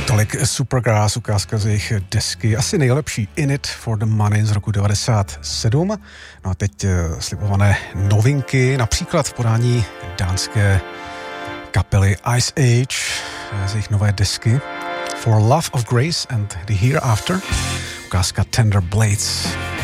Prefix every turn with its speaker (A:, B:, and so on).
A: Tolik Supergrass, ukázka z jejich desky, asi nejlepší In It for the Money z roku 97. No a teď slibované novinky, například v podání dánské kapely Ice Age z jejich nové desky For Love of Grace and the Hereafter, ukázka Tender Blades.